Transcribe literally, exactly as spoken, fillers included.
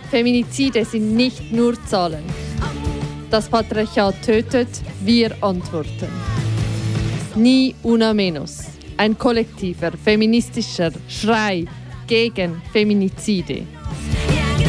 Feminizide sind nicht nur Zahlen. Das Patriarchat tötet, wir antworten. Ni una menos. Ein kollektiver, feministischer Schrei gegen Feminizide.